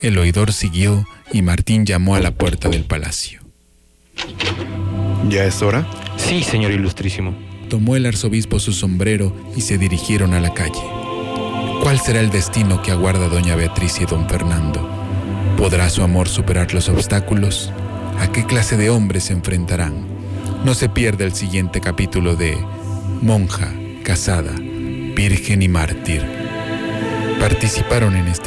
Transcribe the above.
El oidor siguió y Martín llamó a la puerta del palacio. ¿Ya es hora? Sí, señor ilustrísimo. Tomó el arzobispo su sombrero y se dirigieron a la calle. ¿Cuál será el destino que aguarda doña Beatriz y don Fernando? ¿Podrá su amor superar los obstáculos? ¿A qué clase de hombres se enfrentarán? No se pierda el siguiente capítulo de Monja, Casada, Virgen y Mártir. Participaron en este